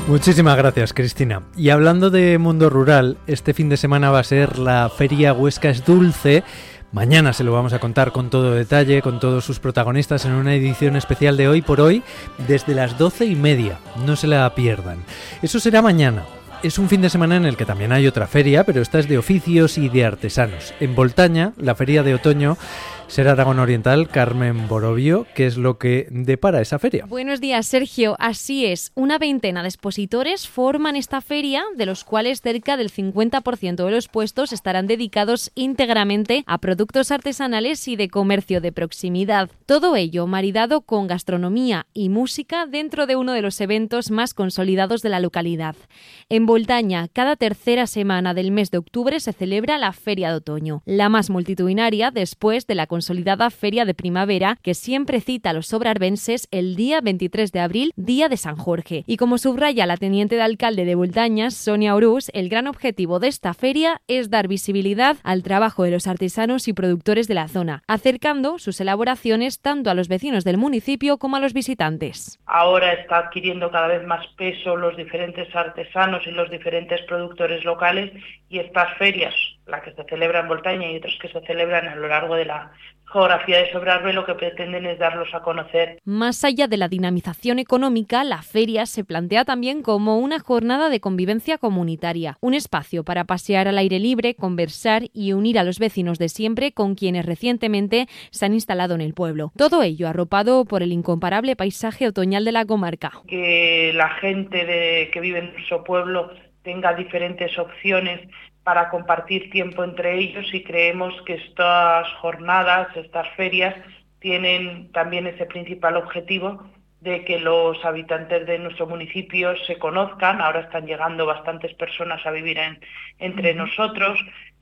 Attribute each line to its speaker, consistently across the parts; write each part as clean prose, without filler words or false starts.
Speaker 1: Muchísimas gracias, Cristina. Y hablando de mundo rural, este fin de semana va a ser la Feria Huesca es Dulce. Mañana se lo vamos a contar con todo detalle, con todos sus protagonistas en una edición especial de Hoy por Hoy desde las 12:30. No se la pierdan. Eso será mañana. Es un fin de semana en el que también hay otra feria, pero esta es de oficios y de artesanos. En Boltaña, la feria de otoño, Ser Aragón Oriental, Carmen Borovio, ¿qué es lo que depara esa feria?
Speaker 2: Buenos días, Sergio. Así es, una veintena de expositores forman esta feria, de los cuales cerca del 50% de los puestos estarán dedicados íntegramente a productos artesanales y de comercio de proximidad. Todo ello maridado con gastronomía y música dentro de uno de los eventos más consolidados de la localidad. En Boltaña, cada tercera semana del mes de octubre se celebra la Feria de Otoño, la más multitudinaria después de la consolidada Feria de Primavera, que siempre cita a los sobrarbenses el día 23 de abril, día de San Jorge. Y como subraya la teniente de alcalde de Boltaña, Sonia Orús, el gran objetivo de esta feria es dar visibilidad al trabajo de los artesanos y productores de la zona, acercando sus elaboraciones tanto a los vecinos del municipio como a los visitantes.
Speaker 3: Ahora está adquiriendo cada vez más peso los diferentes artesanos y los diferentes productores locales, y estas ferias, la que se celebra en Boltaña y otras que se celebran a lo largo de la geografía de Sobrarbe, lo que pretenden es darlos a conocer.
Speaker 2: Más allá de la dinamización económica, la feria se plantea también como una jornada de convivencia comunitaria, un espacio para pasear al aire libre, conversar y unir a los vecinos de siempre con quienes recientemente se han instalado en el pueblo. Todo ello arropado por el incomparable paisaje otoñal de la comarca.
Speaker 3: Que la gente que vive en nuestro pueblo tenga diferentes opciones para compartir tiempo entre ellos, y creemos que estas jornadas, estas ferias, tienen también ese principal objetivo de que los habitantes de nuestro municipio se conozcan. Ahora están llegando bastantes personas a vivir entre nosotros,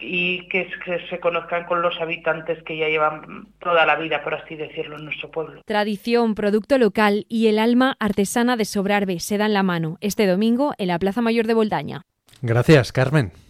Speaker 3: y que se conozcan con los habitantes que ya llevan toda la vida, por así decirlo, en nuestro pueblo.
Speaker 2: Tradición, producto local y el alma artesana de Sobrarbe se dan la mano este domingo en la Plaza Mayor de Boltaña.
Speaker 1: Gracias, Carmen.